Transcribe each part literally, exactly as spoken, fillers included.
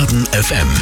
Baden F M.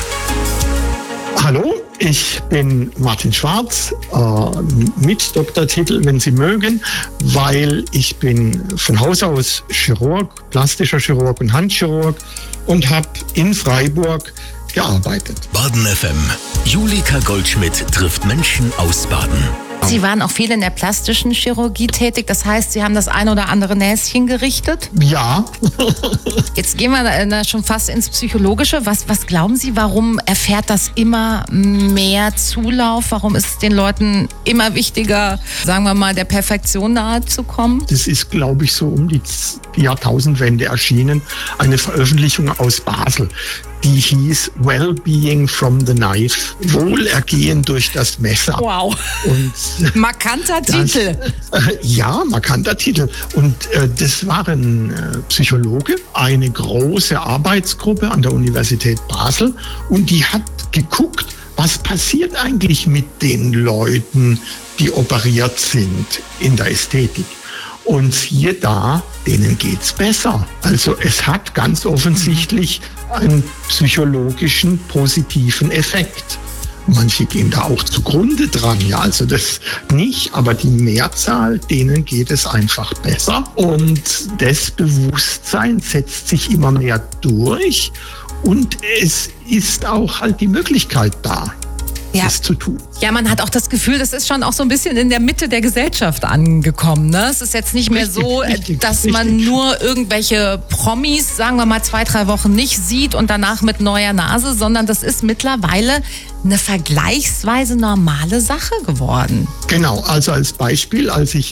Hallo, ich bin Martin Schwarz, äh, mit Doktortitel, wenn Sie mögen, weil ich bin von Haus aus Chirurg, plastischer Chirurg und Handchirurg und habe in Freiburg gearbeitet. Baden F M. Julika Goldschmidt trifft Menschen aus Baden. Sie waren auch viel in der plastischen Chirurgie tätig, das heißt, Sie haben das ein oder andere Näschen gerichtet? Ja. Jetzt gehen wir äh, schon fast ins Psychologische. Was, was glauben Sie, warum erfährt das immer mehr Zulauf? Warum ist es den Leuten immer wichtiger, sagen wir mal, der Perfektion nahe zu kommen? Das ist, glaube ich, so um die Jahrtausendwende erschienen, eine Veröffentlichung aus Basel. Die hieß Wellbeing from the Knife, Wohlergehen durch das Messer. Wow, und markanter das, Titel. Äh, ja, markanter Titel. Und äh, das waren äh, Psychologe, eine große Arbeitsgruppe an der Universität Basel. Und die hat geguckt, was passiert eigentlich mit den Leuten, die operiert sind in der Ästhetik. Und siehe da, denen geht's besser. Also es hat ganz offensichtlich einen psychologischen positiven Effekt. Manche gehen da auch zugrunde dran, ja, also das nicht, aber die Mehrzahl, denen geht es einfach besser. Und das Bewusstsein setzt sich immer mehr durch und es ist auch halt die Möglichkeit da, Ja. das zu tun. Ja, man hat auch das Gefühl, das ist schon auch so ein bisschen in der Mitte der Gesellschaft angekommen. Ne? Es ist jetzt nicht mehr Richtig, so, richtig, dass richtig. man nur irgendwelche Promis, sagen wir mal, zwei, drei Wochen nicht sieht und danach mit neuer Nase, sondern das ist mittlerweile eine vergleichsweise normale Sache geworden. Genau, also als Beispiel, als ich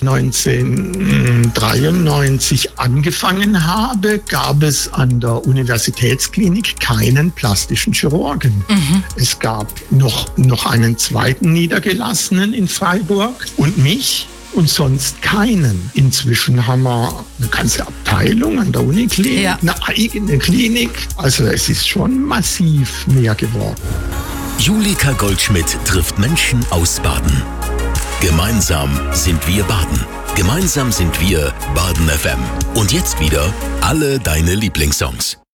neunzehnhundertdreiundneunzig angefangen habe, gab es an der Universitätsklinik keinen plastischen Chirurgen. Mhm. Es gab noch, noch einen zweiten Niedergelassenen in Freiburg und mich und sonst keinen. Inzwischen haben wir eine ganze Abteilung an der Uniklinik, Ja. eine eigene Klinik. Also es ist schon massiv mehr geworden. Julika Goldschmidt trifft Menschen aus Baden. Gemeinsam sind wir Baden. Gemeinsam sind wir Baden F M. Und jetzt wieder alle deine Lieblingssongs.